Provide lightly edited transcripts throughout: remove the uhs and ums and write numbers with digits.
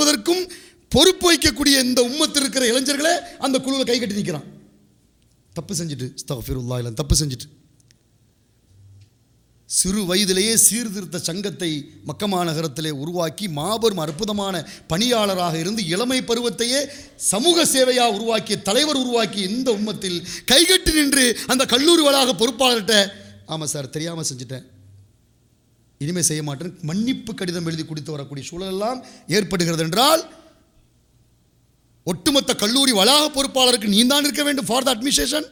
செய்வதற்கும் பொறுப்பு வைக்கக்கூடிய இந்த உம்மத்து இருக்கிற இளைஞர்களே அந்த குழுவில் கை கட்டி நிற்கிறான். தப்பு செஞ்சுட்டு, அஸ்தக்ஃபிருல்லாஹ் இல்ல, தப்பு செஞ்சுட்டு சிறு வயதிலேயே சீர்திருத்த சங்கத்தை மக்கா மாநகரத்திலே உருவாக்கி மாபெரும் அற்புதமான பணியாளராக இருந்து இளமை பருவத்தையே சமூக சேவையாக உருவாக்கிய தலைவர் உருவாக்கிய இந்த உம்மத்தில் கைகட்டி நின்று அந்த கல்லூரி வளாக பொறுப்பாளர்கிட்ட, ஆமாம் சார் தெரியாமல் செஞ்சுட்டேன், இனிமேல் செய்ய மாட்டேன், மன்னிப்பு கடிதம் எழுதி கொடுத்து வரக்கூடிய சூழலெல்லாம் ஏற்படுகிறது என்றால் ஒட்டுமொத்த கல்லூரி வளாக பொறுப்பாளருக்கு நீ தான் இருக்க வேண்டும். ஃபார் த அட்மினிஸ்ட்ரேஷன்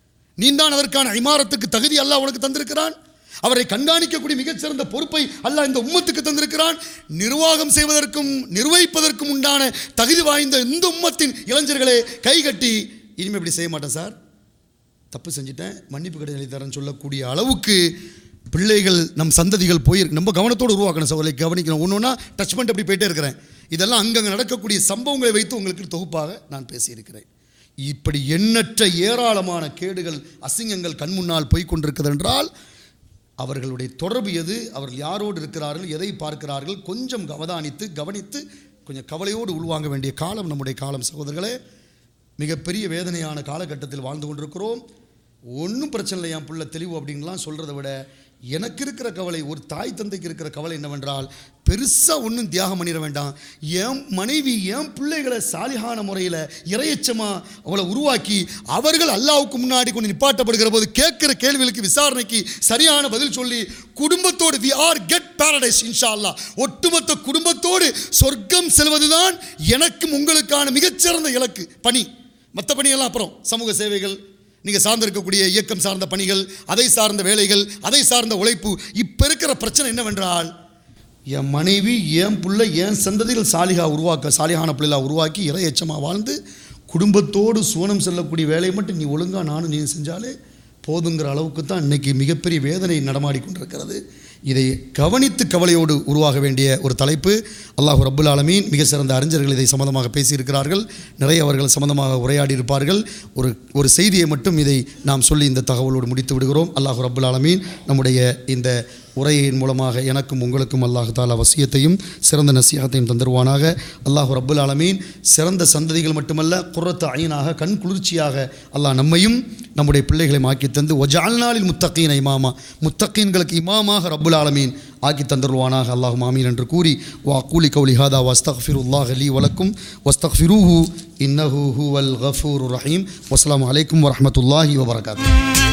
நீ தான் அதற்கான இமாரத்துக்கு தகுதி அல்லாஹ் உனக்கு தந்திருக்கிறான். அவரை கண்காணிக்கக்கூடிய மிகச்சிறந்த பொறுப்பை அல்லாஹ் இந்த உம்மத்துக்கு தந்திருக்கிறான். நிர்வாகம் செய்வதற்கும் நிர்வகிப்பதற்கும் உண்டான தகுதி வாய்ந்த இந்த உம்மத்தின் இளைஞர்களே கைகட்டி இனிமேல் இப்படி செய்ய மாட்டேன் சார், தப்பு செஞ்சுட்டேன், மன்னிப்பு கடிதம் எழுதி தரேன்னு சொல்லக்கூடிய அளவுக்கு பிள்ளைகள் நம் சந்ததிகள் போயிருக்கு. நம்ம கவனத்தோடு உருவாக்கணும் சார், கவனிக்கணும். ஒன்று ஒன்றா டச் பண்ணிட்டு அப்படி போயிட்டே இருக்கிறேன். இதெல்லாம் அங்கங்கே நடக்கக்கூடிய சம்பவங்களை வைத்து உங்களுக்கு தொகுப்பாக நான் பேசியிருக்கிறேன். இப்படி எண்ணற்ற ஏராளமான கேடுகள் அசிங்கங்கள் கண் முன்னால் போய்கொண்டிருக்கிறது என்றால் அவர்களுடைய தொடர்பு எது, அவர்கள் யாரோடு இருக்கிறார்கள், எதை பார்க்கிறார்கள், கொஞ்சம் அவதானித்து கவனித்து கொஞ்சம் கவலையோடு உள்வாங்க வேண்டிய காலம் நம்முடைய காலம். சகோதரர்களே, மிகப்பெரிய வேதனையான காலகட்டத்தில் வாழ்ந்து கொண்டிருக்கிறோம். ஒன்றும் பிரச்சனை இல்லை, என் பிள்ளை தெளிவு அப்படின்லாம் சொல்கிறத விட எனக்கு இருக்கிற கவலை, ஒரு தாய் தந்தைக்கு இருக்கிற கவலை என்னவென்றால், பெருசாக ஒன்றும் தியாகம் பண்ணிட வேண்டாம், என் மனைவி என் பிள்ளைகளை சாலிகான முறையில் இறையச்சமாக அவளை உருவாக்கி அவர்கள் அல்லாஹ்வுக்கு முன்னாடி கொண்டு நிப்பாட்டப்படுகிற போது கேட்குற கேள்விகளுக்கு விசாரணைக்கு சரியான பதில் சொல்லி குடும்பத்தோடு வி ஆர் கெட் பாரடைஸ் இன்ஷா அல்லாஹ், ஒட்டுமொத்த குடும்பத்தோடு சொர்க்கம் செல்வதுதான் எனக்கும் உங்களுக்கான மிகச்சிறந்த இலக்கு. பணி மற்ற பணியெல்லாம் அப்புறம், சமூக சேவைகள், நீங்கள் சார்ந்திருக்கக்கூடிய இயக்கம் சார்ந்த பணிகள், அதை சார்ந்த வேலைகள், அதை சார்ந்த உழைப்பு. இப்போ இருக்கிற பிரச்சனை என்னவென்றால், என் மனைவி என் பிள்ளை என் சந்ததிகள் சாலிகான பிள்ளைகளாக உருவாக்கி இறையச்சமாக வாழ்ந்து குடும்பத்தோடு சுவனம் செல்லக்கூடிய வேலையை மட்டும் நீ ஒழுங்காக நானும் நீ செஞ்சாலே போதுங்கிற அளவுக்கு தான் இன்றைக்கி மிகப்பெரிய வேதனை நடமாடி கொண்டிருக்கிறது. இதை கவனித்து கவலையோடு உருவாக வேண்டிய ஒரு தலைப்பு. அல்லாஹ் ரப்புல் ஆலமீன் மிக சிறந்த அறிஞர்கள் இதை சம்பந்தமாக பேசியிருக்கிறார்கள், நிறைய அவர்கள் சம்பந்தமாக உரையாடி இருப்பார்கள். ஒரு செய்தியை மட்டும் இதை நாம் சொல்லி இந்த தகவலோடு முடித்து விடுகிறோம். அல்லாஹ் ரப்புல் ஆலமீன் நம்முடைய இந்த உரையின் மூலமாக எனக்கும் உங்களுக்கும் அல்லாஹ் தாலா வசியத்தையும் சிறந்த நசிஹத்தையும் தந்துருவானாக. அல்லாஹ் ரப்புல் ஆலமீன் சிறந்த சந்ததிகள் மட்டுமல்ல, குர்ரத்து ஐனாக கண் குளிர்ச்சியாக அல்லாஹ் நம்மையும் நம்முடைய பிள்ளைகளையும் ஆக்கி தந்து வஜஅல்னாலில் முத்தகீன இமாமா, முத்தகீன்களுக்கு இமாமாக ரப்புல் ஆலமீன் ஆக்கி தந்துருவானாக. அல்லாஹும் ஆமீன் என்று கூறி வஅகூலு கௌலி ஹாதா வஸ்தக்ஃபிருல்லாஹ லீ வலக்கும் வஸ்தக்ஃபிரூஹு இன்னஹு ஹுவல் கஃபூருர் ரஹீம். வஸ்ஸலாமு அலைக்கும் வரஹ்மத்துல்லாஹி வபரகாத்துஹு.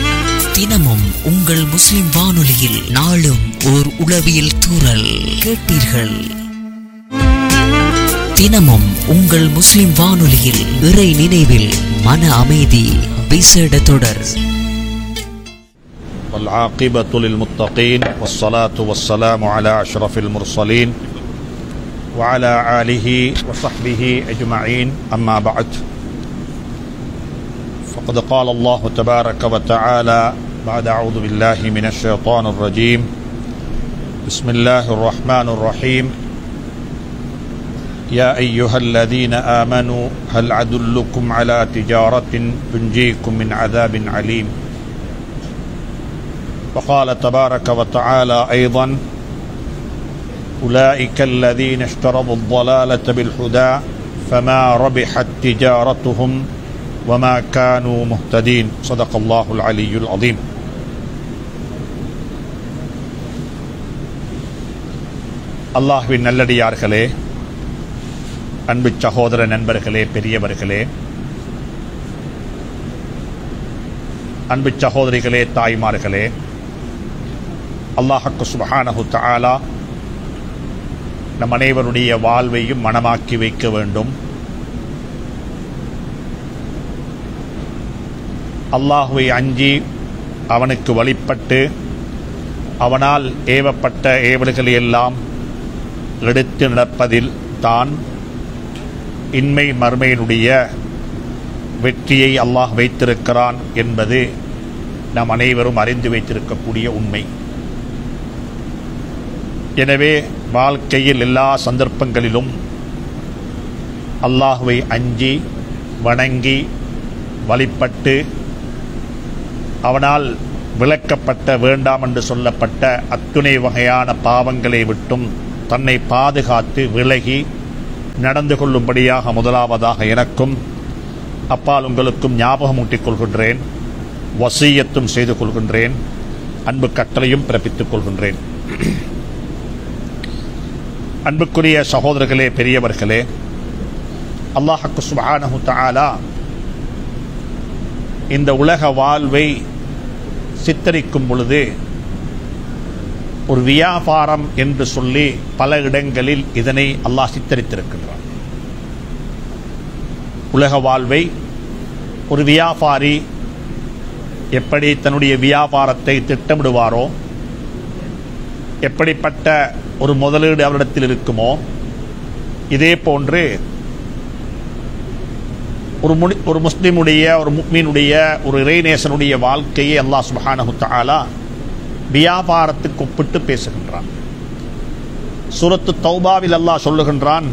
தினமும் உங்கள் முஸ்லிம் வானொலியில் நாளும் ஓர் உளவியல் தூறல் கேட்டீர்கள். தினமும் உங்கள் முஸ்லிம் வானொலியில் இறை நினைவில் மன அமைதி விசேட தொடர். والعاقبة للمتقين والصلاة والسلام على أشرف المرسلين وعلى آله وصحبه أجمعين أما بعد فقد قال الله تبارك وتعالى بعد أعوذ بالله من الشيطان الرجيم بسم الله الرحمن الرحيم يا أيها الذين آمنوا هل أدلكم على تجارة تنجيكم من عذاب عليم. وقال تبارك وتعالى أيضا أولئك الذين اشتروا الضلالة بالهدى فما ربحت تجارتهم وما كانوا مهتدين. صدق الله العلي العظيم. அல்லாஹ்வின் நல்லடியார்களே, அன்பு சகோதர நண்பர்களே, பெரியவர்களே, அன்பு சகோதரிகளே, தாய்மார்களே, அல்லாஹ் சுப்ஹானஹு தஆலா நம் அனைவருடைய வாழ்வையும் மனமாக்கி வைக்க வேண்டும். அல்லாஹுவை அஞ்சி அவனுக்கு வழிபட்டு அவனால் ஏவப்பட்ட ஏவல்களை எல்லாம் எடுத்து நடப்பதில் தான் இன்மை மறுமையினுடைய வெற்றியை அல்லாஹ் வைத்திருக்கிறான் என்பது நாம் அனைவரும் அறிந்து வைத்திருக்கக்கூடிய உண்மை. எனவே வாழ்க்கையில் எல்லா சந்தர்ப்பங்களிலும் அல்லாஹுவை அஞ்சி வணங்கி வழிபட்டு அவனால் விளக்கப்பட்ட வேண்டாம் என்று சொல்லப்பட்ட அத்துணை வகையான பாவங்களை விட்டும் தன்னை பாதுகாத்து விலகி நடந்து கொள்ளும்படியாக முதலாவதாக எனக்கும் அப்பால் உங்களுக்கும் ஞாபகமூட்டிக் கொள்கின்றேன், வசியத்தும் செய்து கொள்கின்றேன், அன்பு கட்டளையும் பிறப்பித்துக் கொள்கின்றேன். அன்புக்குரிய சகோதரர்களே, பெரியவர்களே, அல்லாஹ் சுப்ஹானஹு தஆலா இந்த உலக வாழ்வை சித்தரிக்கும் பொழுது ஒரு வியாபாரம் என்று சொல்லி பல இடங்களில் இதனை அல்லாஹ் சித்தரித்திருக்கின்றான். உலக வாழ்வை ஒரு வியாபாரி எப்படி தன்னுடைய வியாபாரத்தை திட்டமிடுவாரோ, எப்படிப்பட்ட ஒரு முதலீடு அவரிடத்தில் இருக்குமோ, இதே போன்று ஒரு முஸ்லிமுடைய, ஒரு முஃமினுடைய, ஒரு இறைநேசனுடைய வாழ்க்கையை அல்லாஹ் சுப்ஹானஹு தஆலா வியாபாரத்துக்கு ஒப்பிட்டு பேசுகின்றான். சூரத்து தௌபாவில் அல்லாஹ் சொல்லுகின்றான்,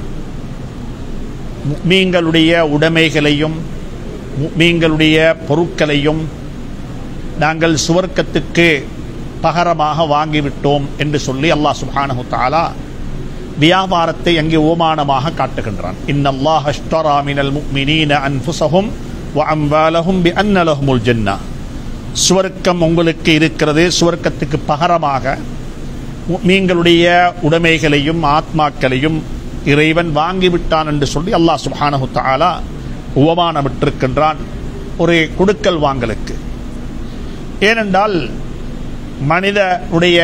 முஃமின்களுடைய உடைமைகளையும் முஃமின்களுடைய பொருட்களையும் நாங்கள் சுவர்க்கத்துக்கு பகரமாக வாங்கிவிட்டோம் என்று சொல்லி அல்லாஹ் சுப்ஹானஹு தஆலா வியாபாரத்தை அங்கே ஓமானமாக காட்டுகின்றான். இன்னல்லாஹ் அஷ்தரா மினல் முஃமினீன அன்ஃபுஸஹும் வ அம்வாலஹும் பிஅன்ன லஹுமுல் ஜன்னah. சுவர்க்கம் உங்களுக்கு இருக்கிறது, சுவர்க்கத்துக்கு பகரமாக முஃமின்களுடைய உடைமைகளையும் ஆத்மாக்களையும் இறைவன் வாங்கிவிட்டான் என்று சொல்லி அல்லாஹ் சுப்ஹானஹு தஆலா உவமானமிட்டிருக்கின்றான் ஒரு கொடுக்கல் வாங்கலுக்கு. ஏனென்றால் மனிதனுடைய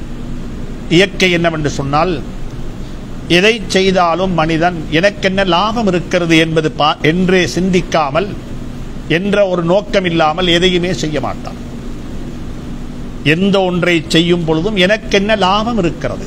இயற்கை என்னவென்று சொன்னால், எதை செய்தாலும் மனிதன் எனக்கென்ன லாபம் இருக்கிறது என்பது என்று சிந்திக்காமல், என்ற ஒரு நோக்கம் இல்லாமல் எதையுமே செய்ய மாட்டான். எந்த ஒன்றை செய்யும் பொழுதும் எனக்கென்ன லாபம் இருக்கிறது.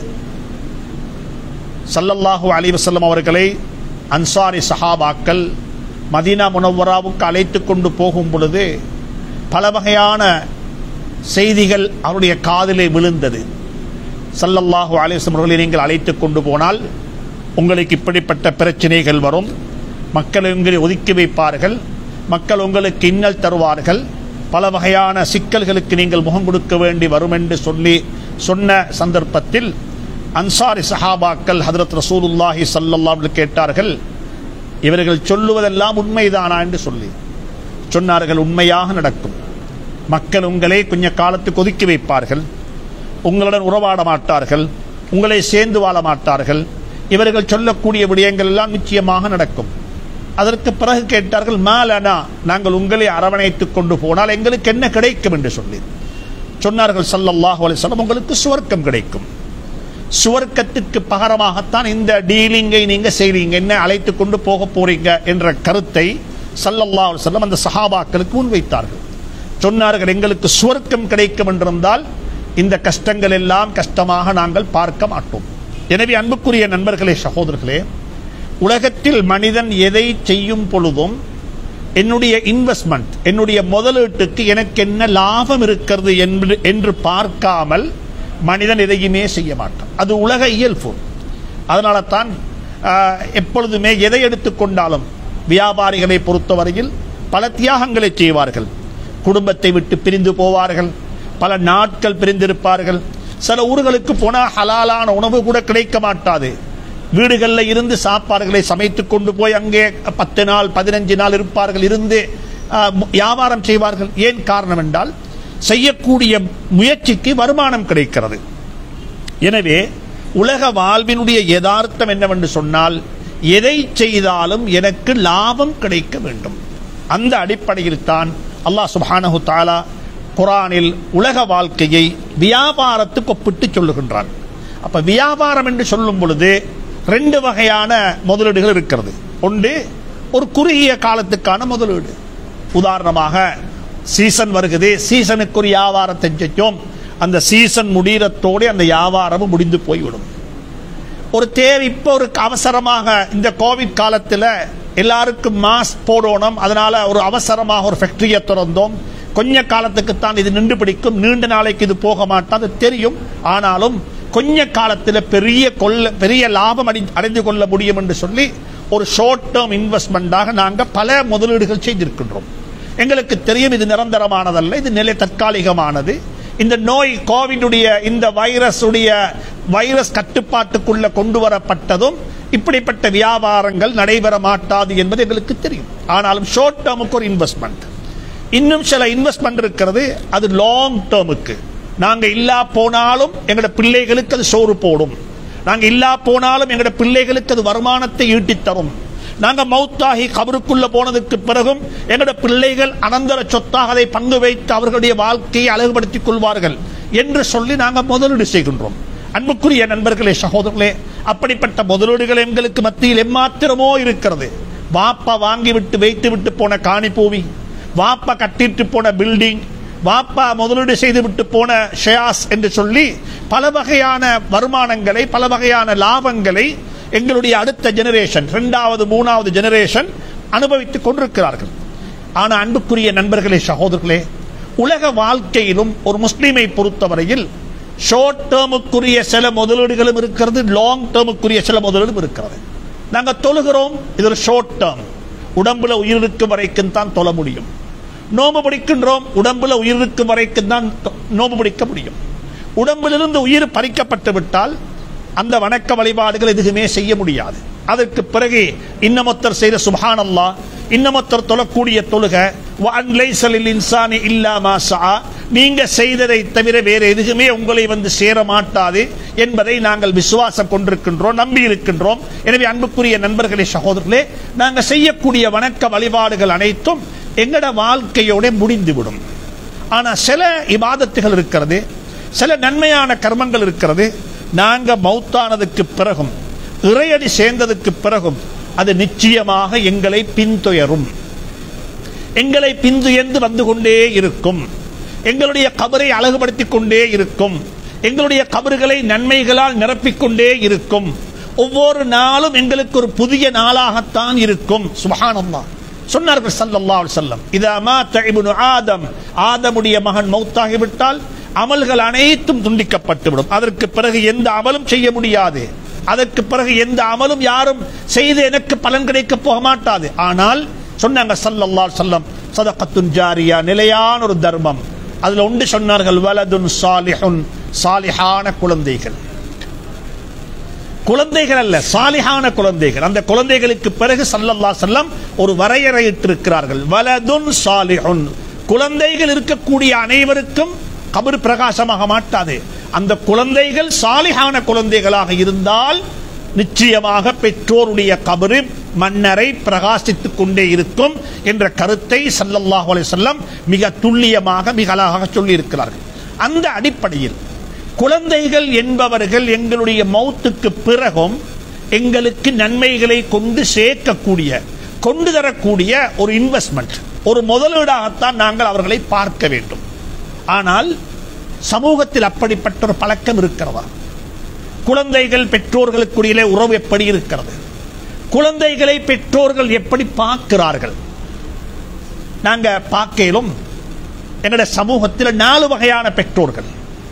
ஸல்லல்லாஹு அலைஹி வஸல்லம் அவர்களை அன்சாரி சஹாபாக்கள் மதீனா முனவ்வராவுக்கு அழைத்து கொண்டு போகும் பொழுது பல வகையான செய்திகள் அவருடைய காதிலே விழுந்தது. ஸல்லல்லாஹு அலைஹி வஸல்லம் அவர்களை நீங்கள் அழைத்து கொண்டு போனால் உங்களுக்கு இப்படிப்பட்ட பிரச்சனைகள் வரும், மக்கள் உங்களை ஒதுக்கி வைப்பார்கள், மக்கள் உங்களுக்கு இன்னல் தருவார்கள், பல வகையான சிக்கல்களுக்கு நீங்கள் முகம் கொடுக்க வேண்டி வரும் என்று சொன்ன சந்தர்ப்பத்தில் அன்சாரி சஹாபாக்கள் ஹதரத் ரசூலுல்லாஹி ஸல்லல்லாஹு அலைஹி கேட்டார்கள், இவர்கள் சொல்லுவதெல்லாம் உண்மைதானா என்று சொல்லி சொன்னார்கள். உண்மையாக நடக்கும். மக்கள் உங்களை கொஞ்ச காலத்துக்கு ஒதுக்கி வைப்பார்கள், உங்களுடன் உறவாட மாட்டார்கள், உங்களை சேர்ந்து வாழ மாட்டார்கள். இவர்கள் சொல்லக்கூடிய விடயங்கள் எல்லாம் நிச்சயமாக நடக்கும். அதற்கு பிறகு கேட்டார்கள், மாலனா, நாங்கள் உங்களை அரவணைத்துக் கொண்டு போனால் எங்களுக்கு என்ன கிடைக்கும் என்று சொல்லி சொன்னார்கள். ஸல்லல்லாஹு அலைஹி வஸல்லம், உங்களுக்கு சுவர்க்கம் கிடைக்கும். சுவர்க்கத்திற்கு பகரமாகத்தான் இந்த டீலிங்கை நீங்க செய்றீங்க, என்ன அழைத்து கொண்டு போக போறீங்க என்ற கருத்தை ஸல்லல்லாஹு அலைஹி வஸல்லம் அந்த சஹாபாக்களுக்கு முன்வைத்தார்கள். சொன்னார்கள், எங்களுக்கு சுவர்க்கம் கிடைக்கும் என்றிருந்தால் இந்த கஷ்டங்கள் எல்லாம் கஷ்டமாக நாங்கள் பார்க்க மாட்டோம். எனவே அன்புக்குரிய நண்பர்களே, சகோதரர்களே, உலகத்தில் மனிதன் எதை செய்யும் பொழுதும் என்னுடைய இன்வெஸ்ட்மெண்ட், என்னுடைய முதலீட்டுக்கு எனக்கு என்ன லாபம் இருக்கிறது என்று பார்க்காமல் மனிதன் எதையுமே செய்ய மாட்டான். அது உலக இயல்பு. அதனால தான் எப்பொழுதுமே எதை எடுத்துக்கொண்டாலும் வியாபாரிகளை பொறுத்தவரையில் பல தியாகங்களை செய்வார்கள். குடும்பத்தை விட்டு பிரிந்து போவார்கள், பல நாட்கள் பிரிந்திருப்பார்கள். சில ஊர்களுக்கு போனால் ஹலாலான உணவு கூட கிடைக்க மாட்டாது. வீடுகளில் இருந்து சாப்பாடுகளை சமைத்து கொண்டு போய் அங்கே 10 நாள் 15 நாள் இருப்பார்கள், இருந்து வியாபாரம் செய்வார்கள். ஏன் காரணம் என்றால் செய்யக்கூடிய முயற்சிக்கு வருமானம் கிடைக்கிறது. எனவே உலக வாழ்வினுடைய யதார்த்தம் என்னவென்று சொன்னால், எதை செய்தாலும் எனக்கு லாபம் கிடைக்க வேண்டும். அந்த அடிப்படையில் தான் அல்லாஹ் சுப்ஹானஹு தஆலா குர்ஆனில் உலக வாழ்க்கையை வியாபாரத்துக்கு ஒப்பிட்டு சொல்லுகின்றான். அப்ப வியாபாரம் என்று சொல்லும் பொழுது 2 வகையான முதலீடுகள் இருக்கிறது. ஒன்று ஒரு குறுகிய காலத்துக்கான முதலீடு. உதாரணமாக சீசன் வருகிறது, சீசனுக்கு ஒரு வியாபாரத்தை செஞ்சோம், அந்த சீசன் முடிகிறதோடு அந்த வியாபாரமும் முடிந்து போய்விடும். ஒரு தேவை, இப்போ ஒரு அவசரமாக இந்த கோவிட் காலத்தில் எல்லாருக்கும் மாஸ்க் போடணும், அதனால ஒரு அவசரமாக ஒரு ஃபேக்டரியை திறந்தோம். கொஞ்ச காலத்துக்குத்தான் இது நின்று பிடிக்கும், நீண்ட நாளைக்கு இது போக மாட்டாது தெரியும். ஆனாலும் கொஞ்ச காலத்தில் பெரிய லாபம் அடைந்து கொள்ள முடியும் என்று சொல்லி ஒரு ஷார்ட் டேர்ம் இன்வெஸ்ட்மெண்டாக நாங்கள் பல முதலீடுகள் செய்திருக்கின்றோம். எங்களுக்கு தெரியும் இது நிரந்தரமானதல்ல, இது நிலை தற்காலிகமானது. இந்த நோய் கோவிடுடைய இந்த வைரஸ் கட்டுப்பாட்டுக்குள்ள கொண்டு வரப்பட்டதும் இப்படிப்பட்ட வியாபாரங்கள் நடைபெற மாட்டாது என்பது எங்களுக்கு தெரியும். ஆனாலும் ஷார்ட் டேர்முக்கு ஒரு இன்வெஸ்ட்மெண்ட், இன்னும் சில இன்வெஸ்ட்மெண்ட் இருக்கிறது, அது லாங் டேர்முக்கு. நாங்க இல்லா போனாலும் எங்களோட பிள்ளைகளுக்கு அது சோறு போடும், நாங்க இல்லா போனாலும் எங்களோட பிள்ளைகளுக்கு அது வருமானத்தை ஈட்டித் தரும், நாங்க மௌத்தாகி கபருக்குள்ள போனதுக்கு பிறகும் எங்களோட பிள்ளைகள் அனந்தர சொத்தாக அதை பங்கு வைத்து அவர்களுடைய வாழ்க்கையை அழகுபடுத்திக் கொள்வார்கள் என்று சொல்லி நாங்கள் முதலீடு செய்கின்றோம். அன்புக்குரிய நண்பர்களே, சகோதரர்களே, அப்படிப்பட்ட முதலீடுகள் எங்களுக்கு மத்தியில் எம்மாத்திரமோ இருக்கிறது. வாப்பா வாங்கிவிட்டு வைத்து விட்டு போன காணி பூமி, வாப்பா கட்டிட்டு போன பில்டிங், வாப்பா முதலீடு செய்து விட்டு போன ஷேர்ஸ் என்று சொல்லி பல வகையான வருமானங்களை, பல வகையான லாபங்களை எங்களுடைய அடுத்த ஜெனரேஷன், 2வது 3வது ஜெனரேஷன் அனுபவித்துக் கொண்டிருக்கிறார்கள். ஆனால் அன்புக்குரிய நண்பர்களே, சகோதரர்களே, உலக வாழ்க்கையிலும் ஒரு முஸ்லீமை பொறுத்தவரையில் ஷார்ட் டேர்முக்குரிய சில முதலீடுகளும் இருக்கிறது, லாங் டேர்முக்குரிய சில முதலீடும் இருக்கிறது. நாங்கள் தொழுகிறோம், இது ஒரு ஷார்ட் டேர்ம், உடம்புல உயிர் இருக்கும் வரைக்கும் தான் தொழ முடியும். நோம்பு பிடிக்கின்றோம், உடம்புல உயிர் இருக்கும் வரைக்கும் தான் நோம்பு பிடிக்க முடியும். உடம்பிலிருந்து உயிர் பறிக்கப்பட்டு விட்டால் அந்த வணக்க வழிபாடுகள் எதுவுமே செய்ய முடியாது. அதற்கு பிறகு இன்னமொத்தர் செய்த சுப்ஹானல்லாஹ், இன்னமொத்தர் தொழக்கூடிய தொழுக, நீங்க செய்ததை தவிர வேற எதுவுமே உங்களை வந்து சேர மாட்டாது என்பதை நாங்கள் விசுவாசம் கொண்டிருக்கின்றோம், நம்பி இருக்கின்றோம். எனவே அன்புக்குரிய நண்பர்களே, சகோதரர்களே, நாங்கள் செய்யக்கூடிய வணக்க வழிபாடுகள் அனைத்தும் எங்கட வாழ்க்கையோட முடிந்துவிடும். ஆனா சில இபாதத்துகள் இருக்கிறது, சில நன்மையான கர்மங்கள் இருக்கிறது, நாங்க மௌத்தானதுக்கு பிறகும் இறையடி சேர்ந்ததுக்கு பிறகும் அது நிச்சயமாக எங்களை பின்துயரும், எங்களை பின்துயர்ந்து வந்து கொண்டே இருக்கும், எங்களுடைய கபரை அழகுபடுத்திக் கொண்டே இருக்கும், எங்களுடைய கபறுகளை நன்மைகளால் நிரப்பிக்கொண்டே இருக்கும். ஒவ்வொரு நாளும் எங்களுக்கு ஒரு புதிய நாளாகத்தான் இருக்கும். சுப்ஹானல்லாஹ். சொன்னார்கள் ஸல்லல்லாஹு அலைஹி வஸல்லம், இதா மாத இப்னு ஆதம், ஆதமுடைய மகன் மௌத்தாகிவிட்டால் அமல்கள் அனைத்தும் துண்டிக்கப்பட்டுவிடும். அதற்கு பிறகு எந்த அமலும் செய்ய முடியாது, அதற்கு பிறகு எந்த அமலும் யாரும் செய்து எனக்கு பலன் கிடைக்க போக மாட்டாது. ஆனால் சொன்னாங்க ஸல்லல்லாஹு அலைஹி வஸல்லம், ஸதகத்துன் ஜாரியா, நிலையான ஒரு தர்மம். அதுல ஒன்று சொன்னார்கள், வலதுன் சாலிஹுன், சாலிஹான குழந்தைகள். குழந்தைகள் அல்ல, சாலிஹான குழந்தைகள். அந்த குழந்தைகளுக்கு பிறகு ஸல்லல்லாஹு அலைஹி வஸல்லம் ஒரு வரையறையிட்டிருக்கிறார்கள், வலதுன் சாலிஹுன். குழந்தைகள் இருக்கக்கூடிய அனைவருக்கும் கபர் பிரகாசமாக மாட்டாது. அந்த குழந்தைகள் சாலிஹான குழந்தைகளாக இருந்தால் நிச்சயமாக பெற்றோருடைய கபரு மன்னரை பிரகாசித்துக் கொண்டே இருக்கும் என்ற கருத்தை ஸல்லல்லாஹு அலைஹி வஸல்லம் மிக துல்லியமாக, மிக அழகாக சொல்லி இருக்கிறார்கள். அந்த அடிப்படையில் குழந்தைகள் என்பவர்கள் எங்களுடைய மௌத்துக்கு பிறகும் எங்களுக்கு நன்மைகளை கொண்டு சேர்க்கக்கூடிய, கொண்டு தரக்கூடிய ஒரு இன்வெஸ்ட்மெண்ட், ஒரு முதலீடாகத்தான் நாங்கள் அவர்களை பார்க்க வேண்டும். ஆனால் சமூகத்தில் அப்படிப்பட்ட ஒரு பழக்கம் இருக்கிறதா? குழந்தைகள் பெற்றோர்களுக்குரிய உறவு எப்படி இருக்கிறது? குழந்தைகளை பெற்றோர்கள் எப்படி பார்க்கிறார்கள்? நாங்க பார்க்கலும் எங்களுடைய சமூகத்தில் 4 வகையான பெற்றோர்கள்.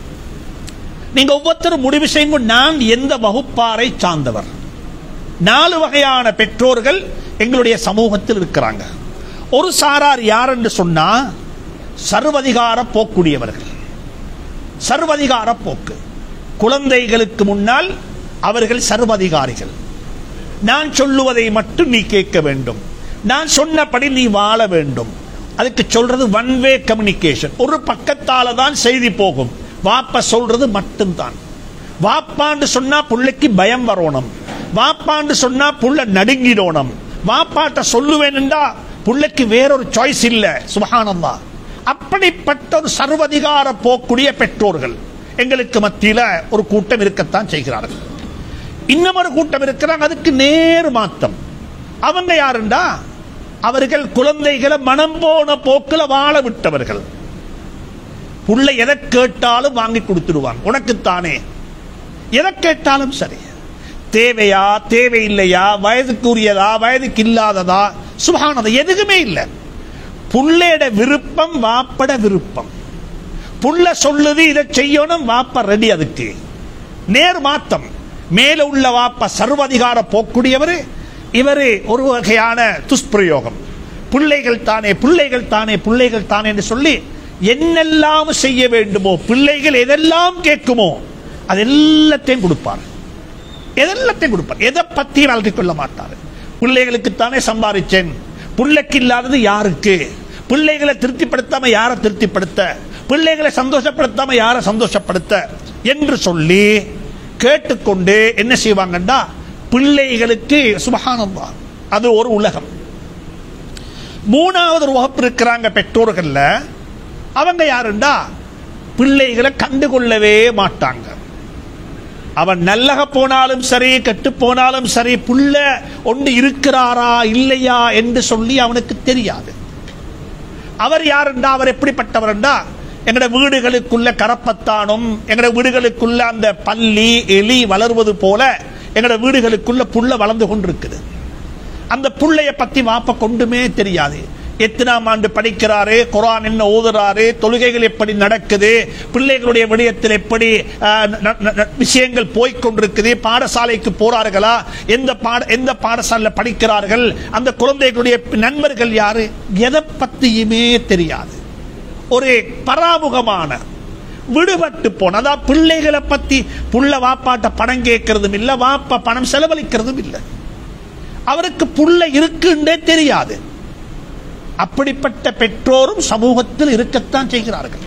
நீங்க ஒவ்வொருத்தரும் முடிவு செய்யும், நான் எந்த வகுப்பாரை சார்ந்தவர். 4 வகையான பெற்றோர்கள் எங்களுடைய சமூகத்தில் இருக்கிறாங்க. ஒரு சாரார் யார் என்று சொன்னா, சர்வதிகார போக்குடையவர்கள். சர்வதிகார போக்கு, குழந்தைகளுக்கு முன்னால் அவர்கள் சர்வதிகாரிகள். நான் சொல்லுவதை மட்டும் நீ கேட்க வேண்டும், நான் சொன்னபடி நீ வாழ வேண்டும். அதுக்கு சொல்றது ஒன் வே கம்யூனிகேஷன். ஒரு பக்கத்தால தான் செய்தி போகும். வாப்பா சொல்றது மட்டும்தான். வாப்பான்னு சொன்னா புள்ளைக்கு பயம் வரணும், வாப்பான்னு சொன்னா புள்ள நடுங்கிடணும். வாப்பாட்ட சொல்லுவேன்டா புள்ளைக்கு வேறொரு சாய்ஸ் இல்ல. சுப்ஹானல்லாஹ். அப்படிப்பட்ட ஒரு சர்வதிகார போக்குடைய பெற்றோர்கள் எங்களுக்கு மத்தியில ஒரு கூட்டம் இருக்கத்தான் செய்கிறார்கள். இன்னும் ஒரு கூட்டம் இருக்கிறாங்க, அதுக்கு நேர் மாத்தம். அவங்க யாருண்டா, அவர்கள் குழந்தைகளை மனம் போன போக்குல வாழ விட்டவர்கள். புள்ள எதை கேட்டாலும் வாங்கி கொடுத்துடுவாங்க, உனக்குத்தானே. எதை கேட்டாலும் சரி, தேவையா தேவையில்லையா, வயதுக்குரியதா வயதுக்கு இல்லாததா, சுப்ஹானல்லாஹ், எதுவுமே இல்லை. புள்ளையோட விருப்பம் வாப்பட விருப்பம். புள்ள சொல்லுது இதை செய்யணும், வாப்பா ரெடி. அதுக்கு நேர் மாத்தம். மேல உள்ள வாப்பா சர்வதிகார போக்குடையவர், இவரு ஒரு வகையான துஷ்பிரயோகம். பிள்ளைகள் தானே பிள்ளைகள் தானே பிள்ளைகள் தானே என்று சொல்லி என்னெல்லாம் செய்ய வேண்டுமோ, பிள்ளைகள் எதெல்லாம் கேட்குமோ அது எல்லாத்தையும் கொடுப்பார். எதெல்லாத்தையும் கொடுப்பார். எதை பத்தி வளர்த்தி கொள்ள மாட்டார். பிள்ளைகளுக்குத்தானே சம்பாதிச்சேன், பிள்ளைக்கு இல்லாதது யாருக்கு, பிள்ளைகளை திருப்திப்படுத்தாம யாரை திருப்திப்படுத்த, பிள்ளைகளை சந்தோஷப்படுத்தாம யாரை சந்தோஷப்படுத்த என்று சொல்லி கேட்டுக்கொண்டு என்ன செய்வாங்கண்டா பிள்ளைகளுக்கு சுப்ஹானல்லாஹ் அது ஒரு உலகம். மூணாவது ஒரு வகுப்பு இருக்கிறாங்க பெற்றோர்கள்ல, அவங்க யாருண்டா பிள்ளைகளை கண்டுகொள்ளவே மாட்டாங்க. அவன் நல்லக போனாலும் சரி கெட்டு போனாலும் சரி புள்ள ஒன்று இருக்கிறாரா இல்லையா என்று சொல்லி அவனுக்கு தெரியாது. அவர் யாருண்டா, அவர் எப்படிப்பட்டவர்ண்டா, எங்கட வீடுகளுக்குள்ள கரப்பத்தானும் எங்கட வீடுகளுக்குள்ள அந்த பல்லி எலி வளர்வது போல எங்கட வீடுகளுக்குள்ள புள்ள வளர்ந்து கொண்டிருக்குது. அந்த புள்ளைய பத்தி வாப்ப கொண்டுமே தெரியாது. எத்தனாம் ஆண்டு படிக்கிறாரு, குர்ஆன் என்ன ஓதுறாரு, தொழுகைகள் எப்படி நடக்குது, பிள்ளைகளுடைய விடயத்தில் எப்படி விஷயங்கள் போய்கொண்டிருக்குது, பாடசாலைக்கு போறார்களா, எந்த பாடசாலையில் படிக்கிறார்கள், அந்த குழந்தைகளுடைய நண்பர்கள் யாரு, எதை பத்தியுமே தெரியாது. ஒரு பராமுகமான விடுபட்டு போன, அதாவது பிள்ளைகளை பத்தி புள்ள வாப்பாட்ட பணம் கேட்கறதும் இல்ல, வாப்பா பணம் செலவழிக்கிறதும் இல்லை, அவருக்கு புள்ள இருக்குன்னே தெரியாது. அப்படிப்பட்ட பெற்றோரும் சமூகத்தில் இருக்கத்தான் செய்கிறார்கள்.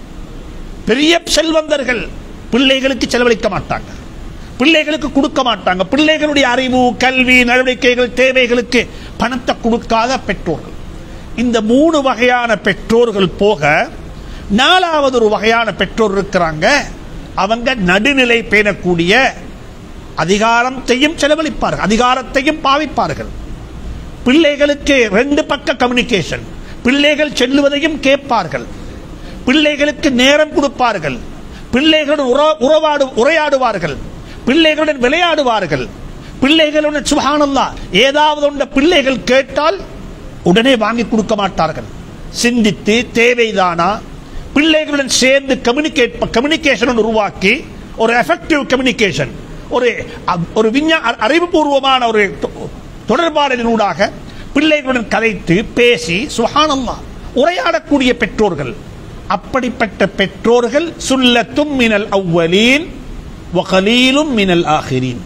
பெரிய செல்வந்தர்கள் பிள்ளைகளுக்கு செலவழிக்க மாட்டாங்க, பிள்ளைகளுக்கு கொடுக்க மாட்டாங்க. பிள்ளைகளுடைய அறிவு, கல்வி, நடவடிக்கைகள், தேவைகளுக்கு பணத்தை கொடுக்காத பெற்றோர்கள். இந்த மூணு வகையான பெற்றோர்கள் போக நாலாவது ஒரு வகையான பெற்றோர் இருக்கிறாங்க. அவங்க நடுநிலை பேணக்கூடிய, அதிகாரத்தையும் செலவழிப்பார்கள், அதிகாரத்தையும் பாவிப்பார்கள். பிள்ளைகளுக்கு ரெண்டு பக்க கம்யூனிகேஷன், பிள்ளைகள் செல்லுவதையும் கேட்பார்கள், பிள்ளைகளுக்கு நேரம் கொடுப்பார்கள், பிள்ளைகளுடன் உரையாடுவார்கள், பிள்ளைகளுடன் விளையாடுவார்கள், பிள்ளைகளுடன் சுப்ஹானல்லாஹ் ஏதாவது ஒன்ற பிள்ளைகள் கேட்டால் உடனே வாங்கி கொடுக்க மாட்டார்கள். சிந்தித்து தேவைதானா, பிள்ளைகளுடன் சேர்ந்து கம்யூனிகேஷன் உருவாக்கி ஒரு எஃபெக்டிவ் கம்யூனிகேஷன், ஒரு அறிவுபூர்வமான ஒரு தொடர்பாடலினூடாக பிள்ளைகளுடன் கதைத்து பேசி சுப்ஹானல்லாஹ் உரையாடக்கூடிய பெற்றோர்கள். அப்படிப்பட்ட பெற்றோர்கள் சுல்லத்தும் மினல் அவ்வலீன் வ கலீலும் மினல் ஆகிரீன்.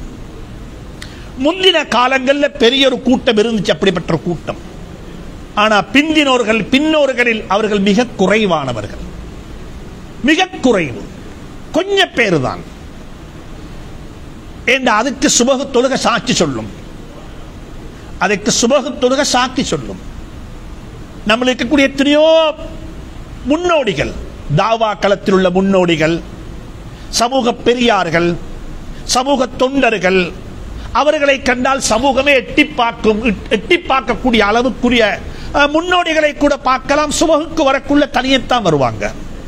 முந்தின காலங்களில் பெரிய ஒரு கூட்டம் இருந்துச்சு, அப்படிப்பட்ட ஒரு கூட்டம். ஆனா பின்னோர்களில் அவர்கள் மிக குறைவானவர்கள், மிக குறைவு, கொஞ்சம் பேரு தான். அதுக்கு சுபஹ் தொழுகை சாட்சி சொல்லும், அதுக்கு சுபஹ் தொழுகை சாட்சி சொல்லும். நம்மளுக்கு இருக்கக்கூடிய எத்தனையோ முன்னோடிகள், தாவா களத்தில் உள்ள முன்னோடிகள், சமூக பெரியார்கள், சமூக தொண்டர்கள், அவர்களை கண்டால் சமூகமே எட்டி பார்க்கக்கூடிய அளவுக்குரிய முன்னோடிகளை கூட பார்க்கலாம். சுபஹுக்கு வரக்குள்ள தனியத்தான் வருவாங்க.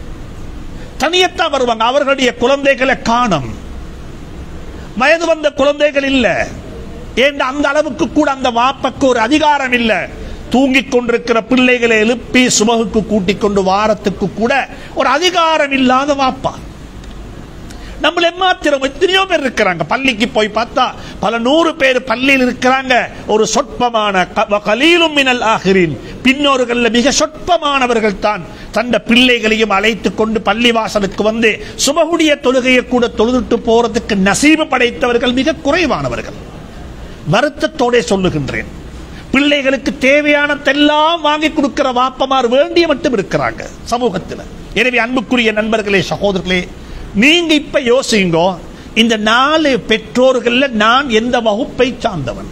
அவர்களுடைய குழந்தைகளை காணும், வயது வந்த குழந்தைகள் இல்ல. ஏன் அந்த அளவுக்கு கூட அந்த வாப்பக்கு ஒரு அதிகாரம் இல்ல. தூங்கிக் கொண்டிருக்கிற பிள்ளைகளை எழுப்பி சுபஹுக்கு கூட்டிக் கொண்டு வாரத்துக்கு கூட ஒரு அதிகாரம் இல்லாத வாப்பா. நம்மள மாத்திரம் எத்தனையோ பேர் இருக்கிறாங்க. பள்ளிக்கு போய் பார்த்தா பல 100 பேர் பள்ளியில் இருக்கிறாங்க. ஒரு சொற்பமான கலீலும் மினல் ஆகிரீன், பின்னோர்கள் மிக சொற்பமானவர்கள் தான் தந்த பிள்ளைகளையும் அழைத்துக் கொண்டு பள்ளி வாசலுக்கு வந்து சுபஹுடைய தொழுகையை கூட தொழுதுட்டு போறதுக்கு நசீபு படைத்தவர்கள் மிக குறைவானவர்கள். வருத்தத்தோட சொல்லுகின்றேன், பிள்ளைகளுக்கு தேவையானதெல்லாம் வாங்கி கொடுக்கிற வாப்பமார் வேண்டிய மட்டும் இருக்கிறாங்க சமூகத்தில். எனவே அன்புக்குரிய நண்பர்களே, சகோதரர்களே, நீங்க இப்ப யோசிங்க, இந்த 4 பெற்றோர்கள் நான் எந்த வகுப்பை சார்ந்தவன்?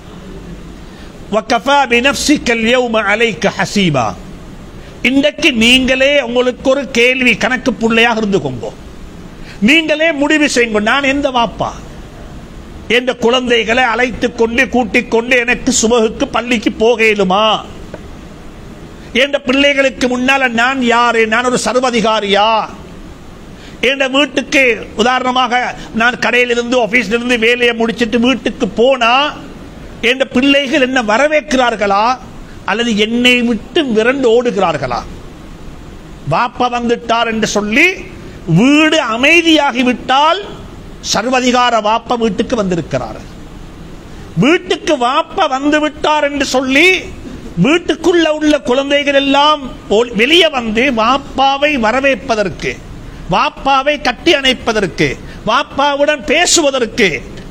வகஃபா பினஃப்ஸிக அல்யௌம அலைக ஹஸீபா. இன்றைக்கு நீங்களே உங்களுக்கு ஒரு கேள்வி கணக்கு புள்ளையாக இருந்துக்கோங்க. நீங்களே முடிவு செய்யுங்க, நான் எந்த வாப்பா? என்ற குழந்தைகளை அழைத்துக் கொண்டு கூட்டிக் கொண்டு எனக்கு சுபஹுக்கு பள்ளிக்கு போகலுமா? என்ற பிள்ளைகளுக்கு முன்னால நான் யாரு? நான் ஒரு சர்வதிகாரியா? என்ற வீட்டுக்கு உதாரணமாக நான் கடையிலிருந்து ஆபீஸிலிருந்து வேலையை முடிச்சிட்டு வீட்டுக்கு போனா என்ற பிள்ளைகள் என்ன வரவேற்கிறார்களா அல்லது என்னை விட்டு விரண்டு ஓடுகிறார்களா? வாப்பா வந்துட்டார் என்று சொல்லி வீடு அமைதியாகிவிட்டால் சர்வதிகார வாப்பா வீட்டுக்கு வந்திருக்கிறார். வீட்டுக்கு வாப்பா வந்து விட்டார் என்று சொல்லி வீட்டுக்குள்ள உள்ள குழந்தைகள் எல்லாம் வெளியே வந்து வாப்பாவை வரவேற்பதற்கு, வாப்பாவை கட்டி அணைப்பதற்கு, வாப்பாவுடன் பேசுவதற்கு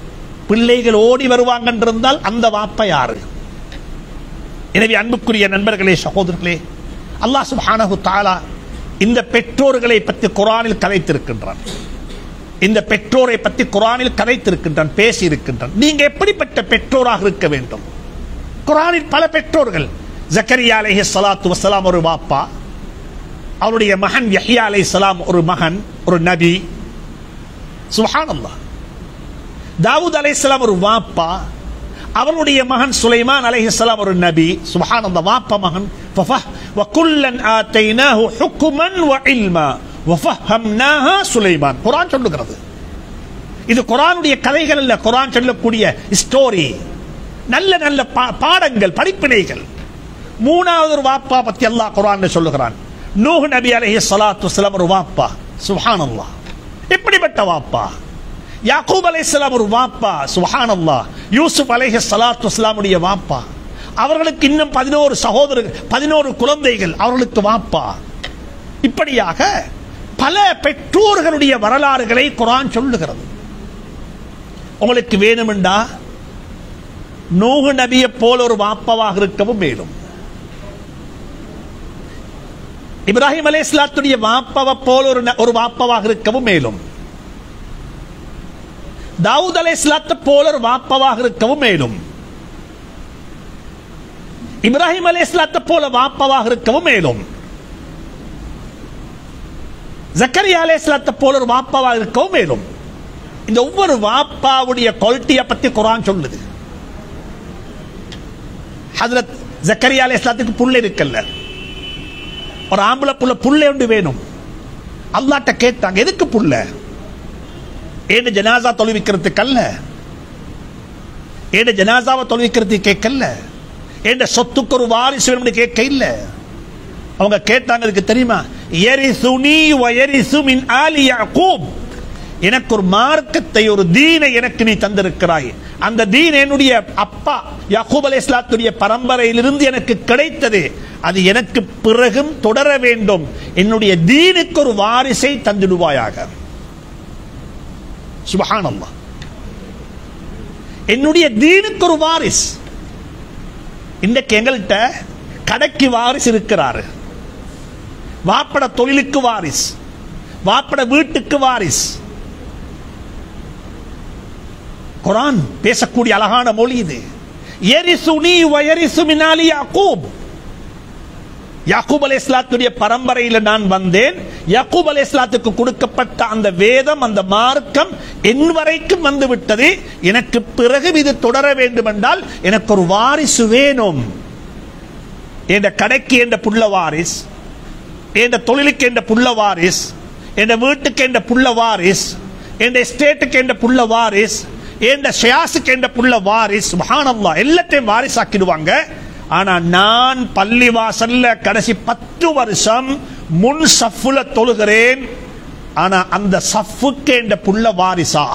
பிள்ளைகள் ஓடி வருவாங்க என்றிருந்தால் அந்த வாப்பா யாரு? எனவே அன்புக்குரிய நண்பர்களே, சகோதரர்களே, அல்லாஹ் சுப்ஹானஹு தஆலா இந்த பெற்றோர்களை பற்றி குர்ஆனில் கதைத்திருக்கின்றான். இந்த பெற்றோரை பற்றி குர்ஆனில் கதைத்திருக்கின்றான், பேசி இருக்கின்றான். நீங்க எப்படிப்பட்ட பெற்றோராக இருக்க வேண்டும்? குர்ஆனில் பல பெற்றோர்கள். ஜக்கரியா அலைஹிஸ்ஸலாத்து வஸ்ஸலாம் ஒரு வாப்பா, அவருடைய மகன் யஹ்யா அலைஹிஸ்ஸலாம் ஒரு மகன், ஒரு நபி. சுப்ஹானல்லாஹ். தாவூத் அலைஹிஸ்ஸலாம் ஒரு வாப்பா, அவருடைய மகன் சுலைமான் அலைஹிஸ்ஸலாம் ஒரு நபி. சுப்ஹானல்லாஹ். வாப்பா மகன். வகுல்லன் ஆதைனாஹு ஹுக்மன் வ இல்மா வஃபஹம்னாஹா சுலைமான். குர்ஆன் சொல்லுகிறது. இது குர்ஆனுடைய கதைகள் அல்ல, குர்ஆன் சொல்லக்கூடிய ஸ்டோரி. நல்ல நல்ல பாடங்கள், படிப்பினைகள். மூணாவது ஒரு வாப்பா பத்தி அல்லாஹ் குர்ஆன்ல சொல்லுகிறான். நூஹ் நபி அலைஹிஸ்ஸலாத்து வஸ்ஸலாம் ஒரு வாப்பா. சுப்ஹானல்லாஹ். எப்படிப்பட்ட வாப்பா? யாக்கூப் அலைஹிஸ்ஸலாம் ஒரு வாப்பா. சுப்ஹானல்லாஹ். யூசுப் அலைஹிஸ்ஸலாத்து வஸ்ஸலாமுடைய வாப்பா. அவர்களுக்கு இன்னும் 11 சகோதரர்கள், 11 குழந்தைகள், அவர்களுக்கு வாப்பா. இப்படியாக பல பெற்றோர்களுடைய வரலாறுகளை குர்ஆன் சொல்லுகிறது. உங்களுக்கு வேணுமெண்டா நூஹ் நபியை போல ஒரு வாப்பாவாக இருக்கவும் மேலும், இப்ராஹிம் அலைஹிஸ்ஸலாத்துடைய வாப்பாவை போல ஒரு வாப்பாவாக இருக்கவும் மேலும், தாவூத் அலைஹிஸ்ஸலாத்தை போல ஒரு வாப்பாவாக இருக்கவும் மேலும், இப்ராஹிம் அலைஹிஸ்ஸலாத்தை போல வாப்பாவாக இருக்கவும் மேலும், ஜக்கரியா அலைஹிஸ்ஸலாத்தை போல ஒரு வாப்பாவாக இருக்கவும் மேலும். இந்த ஒவ்வொரு வாப்பாவுடைய குவாலிட்டியை பத்தி குர்ஆன் சொல்லுது. ஹஜ்ரத் ஜக்கரியா அலைஹிஸ்ஸலாத்துக்கு புள்ள இருக்கல்ல, ஒரு ஆம்பளை புள்ள ஒன்று வேணும். அல்லாஹ்ட்ட கேட்டாங்க, எதுக்கு புள்ள? ஏன் ஜனாசா தொழுவிக்கிறதுக்கு அல்ல, ஏன் ஜனாசாவை தொழுவிக்கிறதுக்கு கேட்கல, ஏன் சொத்துக்கு ஒரு வாரிசு வேணும்னு கேட்க இல்ல. அவங்க கேட்டாங்க, அதுக்கு தெரியுமா? யரிசுனி வ யரிசு மின் ஆலி யாக்கூப். எனக்கு ஒரு மார்க்கத்தை, ஒரு தீனை எனக்கு நீ தந்திருக்கிறாய். அந்த தீன் என்னுடைய அப்பா யாக்கூப் அலைஹிஸ்ஸலாத்துடைய பரம்பரையிலிருந்து எனக்கு கிடைத்தது. அது எனக்கு பிறகும் தொடர வேண்டும். என்னுடைய தீனுக்கு ஒரு வாரிசை தந்துடுவாயாக. சுப்ஹானல்லாஹ். என்னுடைய தீனுக்கு ஒரு வாரிஸ். இன்றைக்கு எங்கள்கிட்ட கடைக்கு வாரிசு இருக்கிறாரு, வாப்பட தொழிலுக்கு வாரிஸ், வாப்பட வீட்டுக்கு வாரிஸ். குர்ஆன் பேசக்கூடிய அழகான மொழி இது. யரிசுனி வ யரிசு மின் ஆலி யாக்கூப். யாக்கூப் அலைஹிஸ்ஸலாத்துடைய பரம்பரையில் நான் வந்தேன். யாக்கூப் அலைஹிஸ்ஸலாத்துக்கு கொடுக்கப்பட்ட அந்த வேதம், அந்த மார்க்கம் என் வரைக்கும் வந்து விட்டது. எனக்கு பிறகு இது தொடர வேண்டும் என்றால் எனக்கு ஒரு வாரிசு வேணும். என்ற கடைக்கு என்ற புள்ள வாரிஸ், என்ற தொழிலுக்கு என்ற புள்ள வாரிஸ், என்ற வீட்டுக்கு என்ற புள்ள வாரிஸ், என்ற எஸ்டேட்டுக்கு என்ற புள்ள வாரிஸ், என்ற ஷியாஸுக்கு என்ற புள்ள வாரிஸ். சுப்ஹானல்லாஹ். எல்லாத்தையும் வாரிஸ் ஆக்கிடுவாங்க. ஆனா நான் பள்ளி வாசல்ல கடைசி 10 வருஷம் முன் சஃப்ல தொழுகிறேன். ஆனா அந்த சஃப்க்கு என்ற புள்ள வாரிசா?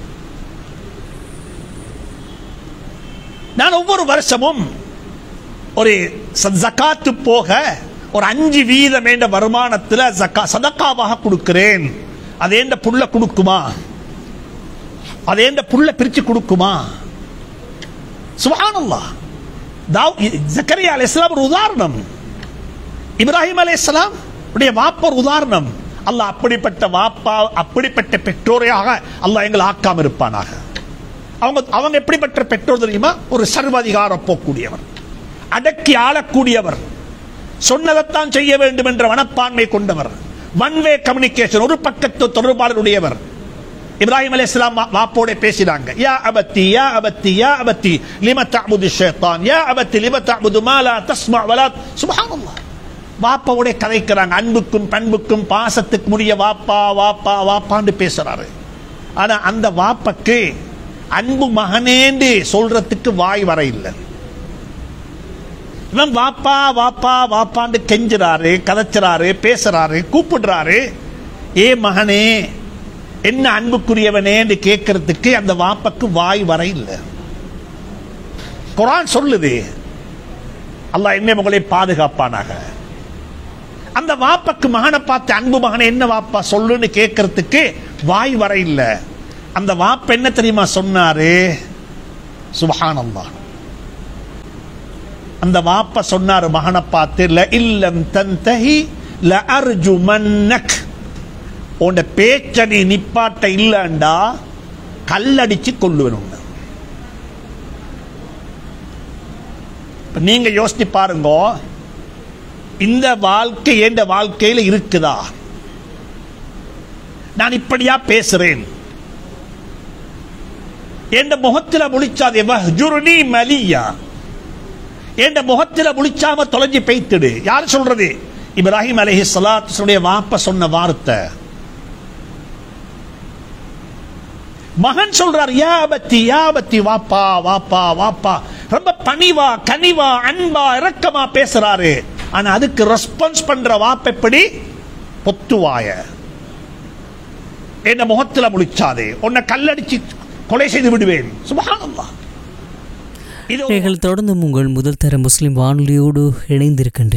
நான் ஒவ்வொரு வருஷமும் ஒரு ஜகாத்து போக ஒரு 5% என்ற வருமானத்தில் சதக்காவாக கொடுக்கிறேன். அது என்ற புள்ள கொடுக்குமா? அது என்ற புள்ள பிரிச்சு கொடுக்குமா? சுப்ஹானல்லாஹ். ஜக்கரியா அலைஹிஸ்ஸலாம் ஒரு உதாரணம், இப்ராஹிம் அலைஹிஸ்ஸலாம் உடைய வாப்பா ஒரு உதாரணம். அல்லாஹ் அப்படிப்பட்ட வாப்பா, அப்படிப்பட்ட பெற்றோரையாக அல்லாஹ் எங்களை ஆக்காம இருப்பானாக. அவங்க எப்படிப்பட்ட பெற்றோர் தெரியுமா? ஒரு சர்வாதிகார போக்கூடியவர், அடக்கி ஆளக்கூடியவர், சொன்னதைத்தான் செய்ய வேண்டும் என்ற மனப்பான்மை கொண்டவர், ஒன் வே கம்யூனிகேஷன், ஒரு பக்கத்து தொடர்பாளருடையவர். இப்ராஹிம் அலைஹிஸ்ஸலாம் வாப்போட பேசினாங்க. யா அபத்தி யா அபத்தி யா அபத்தி லிம தஅபுது ஷைத்தான் யா அபத்தி லிம தஅபுது மா லா தஸ்மா வலா. சுப்ஹானல்லாஹ். வாப்பாவோட கதைக்கிறாங்க. அன்புக்கும் பண்புக்கும் பாசத்துக்கு முடிய வாப்பா வாப்பா வாப்பான்னு பேசுறாரு. ஆனா அந்த வாப்பக்கு அன்பு மகனேண்டு சொல்றதுக்கு வாய் வர இல்லை. இவன் வாப்பா வாப்பா வாப்பான்னு கெஞ்சுறாரு, கதைச்சுறாரு, பேசுறாரு, கூப்பிடுறாரு. ஏ மகனே, என்ன அன்புக்குரியவனே என்று கேட்கறதுக்கு அந்த வாப்பக்கு வாய் வர இல்லை. குர்ஆன் சொல்லுது, அல்லாஹ் என்ன உங்களை பாதுகாப்பானாக. அந்த வாப்பக்கு மகனை பார்த்து அன்பு மகனை என்ன வாப்பா சொல்லுன்னு கேட்கறதுக்கு வாய் வர இல்லை. அந்த வாப்ப என்ன தெரியுமா சொன்னாரு? சுப்ஹானல்லாஹ். அந்த வாப்ப சொன்னாரு மகனை பார்த்து, ல இல்லம் தன்தஹி ல அர்ஜுமன்னக், உன் பேச்ச நீ நிப்பாட்ட இல்லண்டா கல்லடிச்சு கொள்ளுவேன். நீங்க யோசிச்சு பாருங்க, இந்த வாழ்க்கை என்ற வாழ்க்கையில இருக்குதா? நான் இப்படியா பேசுறேன்? என்ற முகத்தில் முழிச்சாதே வஹ்ஜுர்னி மலியா, என்ற முகத்தில் முழிச்சாம தொலைஞ்சி பெய்த்துடு. யார் சொல்றது? இப்ராஹிம் அலைஹிஸ்ஸலாத்துடைய வாப்ப சொன்ன வார்த்தை. மகன் சொல்றார், யா பத்தி யா பத்தி, வாப்பா வாப்பா வாப்பா. ரொம்ப பணிவா கனிவா அன்பா இரக்கமா பேசுறாரு. ஆனா அதுக்கு ரெஸ்பான்ஸ் பண்ற வாப்ப எப்படி? பொத்துவாய, என்ன முகத்துல முழிச்சாதே, உன்னை கல்லடிச்சு கொலை செய்து விடுவேன். சுப்ஹானல்லாஹ். நீங்கள் தொடர்ந்து உங்கள் முதல் தர முஸ்லிம் வானொலியோடு இணைந்திருக்கின்றீர்கள்.